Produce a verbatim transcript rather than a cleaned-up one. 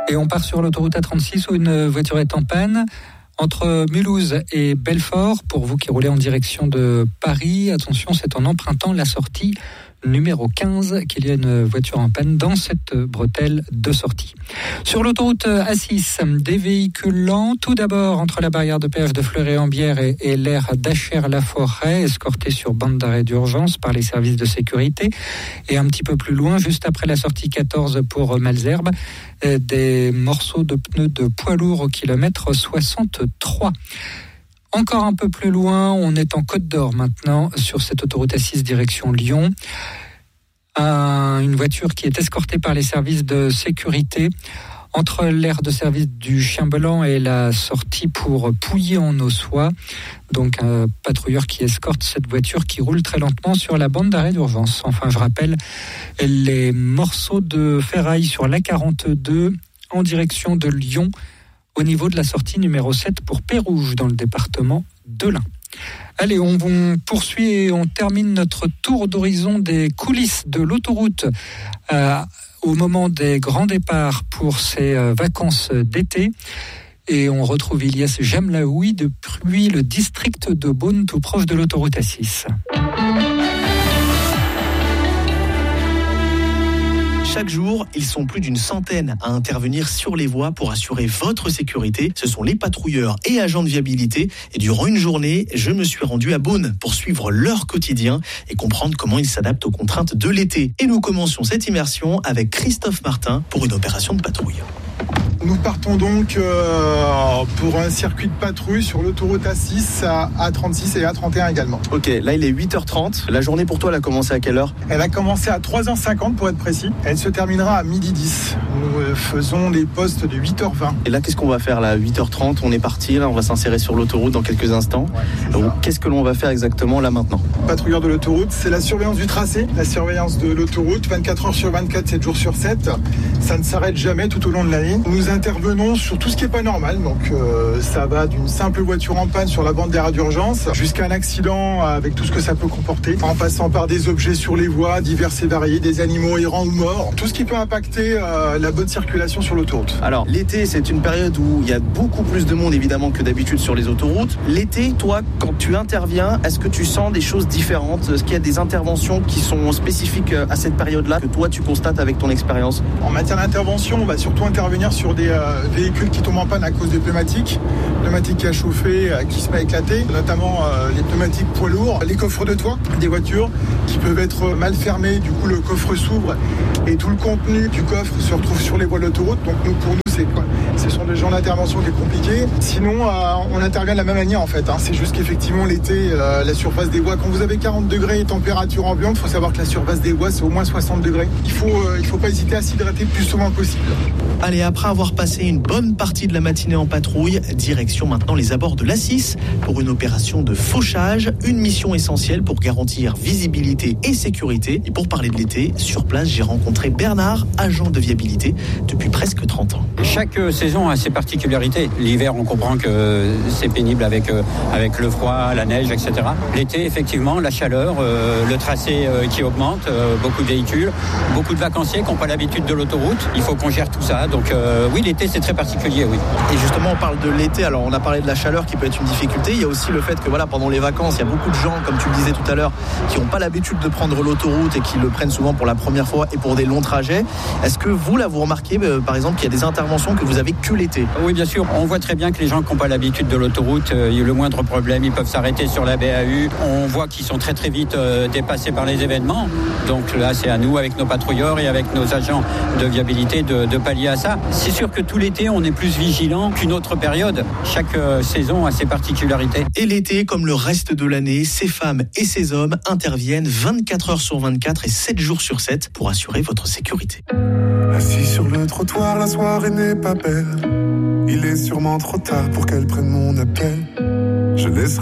Et on part sur l'autoroute A trente-six où une voiture est en panne. Entre Mulhouse et Belfort, pour vous qui roulez en direction de Paris, attention, c'est en empruntant la sortie numéro quinze qu'il y a une voiture en panne dans cette bretelle de sortie. Sur l'autoroute A six, des véhicules lents, tout d'abord entre la barrière de péage de Fleury-en-Bière et, et l'aire d'Achères-la-Forêt, escortés sur bande d'arrêt d'urgence par les services de sécurité. Et un petit peu plus loin, juste après la sortie quatorze pour Malesherbes, des morceaux de pneus de poids lourd au kilomètre soixante-trois. Encore un peu plus loin, on est en Côte d'Or maintenant, sur cette autoroute A six direction Lyon. Un, une voiture qui est escortée par les services de sécurité entre l'aire de service du Chien-Belan et la sortie pour Pouilly-en-Ossois. Donc un patrouilleur qui escorte cette voiture qui roule très lentement sur la bande d'arrêt d'urgence. Enfin, je rappelle les morceaux de ferraille sur l'A quarante-deux en direction de Lyon, au niveau de la sortie numéro sept pour Pérouges, dans le département de l'Ain. Allez, on, on poursuit et on termine notre tour d'horizon des coulisses de l'autoroute euh, au moment des grands départs pour ces euh, vacances d'été. Et on retrouve Ilyes Jamlaoui depuis le district de Beaune, tout proche de l'autoroute A six. Chaque jour, ils sont plus d'une centaine à intervenir sur les voies pour assurer votre sécurité. Ce sont les patrouilleurs et agents de viabilité. Et durant une journée, je me suis rendu à Beaune pour suivre leur quotidien et comprendre comment ils s'adaptent aux contraintes de l'été. Et nous commencions cette immersion avec Christophe Martin pour une opération de patrouille. Nous partons donc euh, pour un circuit de patrouille sur l'autoroute A six, A trente-six et A trente et un également. Ok, là il est huit heures trente. La journée pour toi, elle a commencé à quelle heure ? Elle a commencé à trois heures cinquante pour être précis. Elle se terminera à midi dix. Nous faisons les postes de huit heures vingt. Et là, qu'est-ce qu'on va faire là ? huit heures trente, on est parti, là on va s'insérer sur l'autoroute dans quelques instants. Ouais, Donc, qu'est-ce que l'on va faire exactement là maintenant ? Patrouilleur de l'autoroute, c'est la surveillance du tracé, la surveillance de l'autoroute, vingt-quatre heures sur vingt-quatre, sept jours sur sept. Ça ne s'arrête jamais tout au long de l'année. Nous intervenons sur tout ce qui n'est pas normal. Donc euh, ça va d'une simple voiture en panne sur la bande d'arrêt d'urgence jusqu'à un accident avec tout ce que ça peut comporter, en passant par des objets sur les voies divers et variés, des animaux errants ou morts, tout ce qui peut impacter euh, la bonne circulation sur l'autoroute. Alors l'été, c'est une période où il y a beaucoup plus de monde évidemment que d'habitude sur les autoroutes. L'été, toi, quand tu interviens, est-ce que tu sens des choses différentes ? Est-ce qu'il y a des interventions qui sont spécifiques à cette période-là que toi tu constates avec ton expérience ? En matière d'intervention, on va surtout intervenir sur des euh, véhicules qui tombent en panne à cause des pneumatiques, pneumatiques qui a chauffé, euh, qui se met à éclater, notamment euh, les pneumatiques poids lourds, les coffres de toit des voitures qui peuvent être mal fermés, du coup le coffre s'ouvre et tout le contenu du coffre se retrouve sur les voies de l'autoroute. Donc nous, pour nous, c'est quoi ? Ce sont des genres d'intervention qui est compliqué. Sinon, euh, on intervient de la même manière en fait. Hein. C'est juste qu'effectivement l'été, euh, la surface des voies, quand vous avez quarante degrés et température ambiante, il faut savoir que la surface des voies c'est au moins soixante degrés. Il faut, euh, il faut pas hésiter à s'hydrater le plus souvent possible. Allez, après avoir passé une bonne partie de la matinée en patrouille, direction maintenant les abords de l'A six pour une opération de fauchage, une mission essentielle pour garantir visibilité et sécurité. Et pour parler de l'été, sur place, j'ai rencontré Bernard, agent de viabilité depuis presque trente ans. Chaque saison a ses particularités. L'hiver, on comprend que c'est pénible avec, avec le froid, la neige, et cetera. L'été, effectivement, la chaleur, euh, le tracé euh, qui augmente, euh, beaucoup de véhicules, beaucoup de vacanciers qui n'ont pas l'habitude de l'autoroute. Il faut qu'on gère tout ça. Donc euh, oui, l'été, c'est très particulier, oui. Et justement, on parle de l'été. Alors, on a parlé de la chaleur qui peut être une difficulté. Il y a aussi le fait que voilà, pendant les vacances, il y a beaucoup de gens, comme tu le disais tout à l'heure, qui n'ont pas l'habitude de prendre l'autoroute et qui le prennent souvent pour la première fois et pour des longs trajets. Est-ce que vous, là, vous remarquez, euh, par exemple, qu'il y a des interventions que vous avez que l'été ? Oui, bien sûr. On voit très bien que les gens qui n'ont pas l'habitude de l'autoroute, euh, il y a le moindre problème, ils peuvent s'arrêter sur la B A U. On voit qu'ils sont très très vite euh, dépassés par les événements. Donc là, c'est à nous, avec nos patrouilleurs et avec nos agents de viabilité, de, de pallier à ça. C'est sûr que tout l'été, on est plus vigilant qu'une autre période. Chaque euh, saison a ses particularités. Et l'été, comme le reste de l'année, ces femmes et ces hommes interviennent vingt-quatre heures sur vingt-quatre et sept jours sur sept pour assurer votre sécurité. Assis sur le trottoir, la soirée n'est pas belle. Il est sûrement trop tard pour qu'elle prenne mon appel. Je laisserai